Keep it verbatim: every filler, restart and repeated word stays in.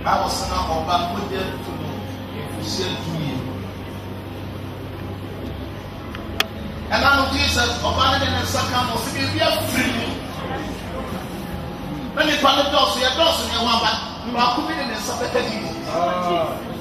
Bible says na oba ko de to no efusia duye. And now Jesus oba ne ne saka mo se bi free. When you call it doors, your doors in your one back, you are coming in a separate.